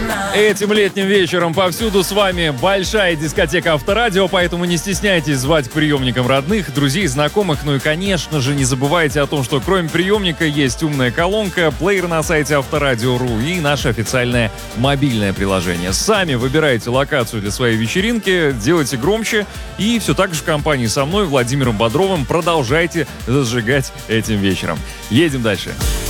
Этим летним вечером повсюду с вами большая дискотека Авторадио, поэтому не стесняйтесь звать к приемникам родных, друзей, знакомых. Ну и, конечно же, не забывайте о том, что кроме приемника есть умная колонка, плеер на сайте Авторадио.ру и наше официальное мобильное приложение. Сами выбирайте локацию для своей вечеринки, делайте громче и все так же в компании со мной, Владимиром Бодровым, продолжайте зажигать этим вечером. Едем дальше.